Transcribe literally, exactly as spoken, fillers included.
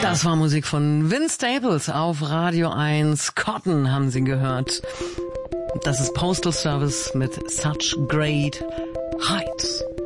Das war Musik von Vince Staples auf Radio eins. Cotton haben Sie gehört. Das ist Postal Service mit Such Great Heights.